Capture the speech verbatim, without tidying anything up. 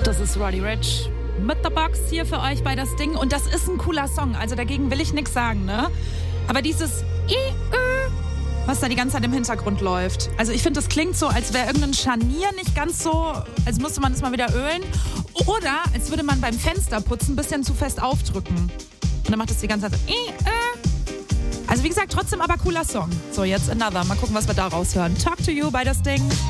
Das ist Roddy Ricch mit der Box hier für euch bei das Ding. Und das ist ein cooler Song, also dagegen will ich nichts sagen, ne? Aber dieses I, Ö, was da die ganze Zeit im Hintergrund läuft. Also ich finde, das klingt so, als wäre irgendein Scharnier nicht ganz so, als müsste man es mal wieder ölen. Oder als würde man beim Fensterputzen ein bisschen zu fest aufdrücken. Und dann macht es die ganze Zeit so, I, Ö. Also wie gesagt, trotzdem aber cooler Song. So, jetzt Another. Mal gucken, was wir da raushören. Talk to You bei das Ding.